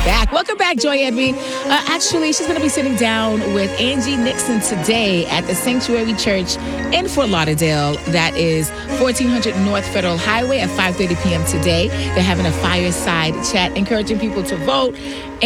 back. Welcome back, Joy Edby. Actually, she's going to be sitting down with Angie Nixon today at the Sanctuary Church in Fort Lauderdale. That is 1400 North Federal Highway at 5:30 p.m. today. They're having a fireside chat, encouraging people to vote.